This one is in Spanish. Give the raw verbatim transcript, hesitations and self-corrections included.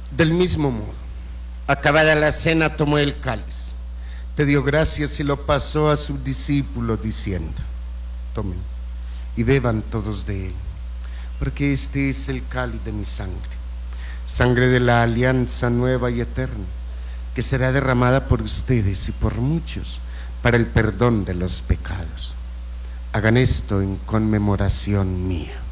Del mismo modo, acabada la cena, tomó el cáliz, te dio gracias y lo pasó a sus discípulos diciendo: tomen y beban todos de él, porque este es el cáliz de mi sangre, sangre de la alianza nueva y eterna, que será derramada por ustedes y por muchos para el perdón de los pecados. Hagan esto en conmemoración mía.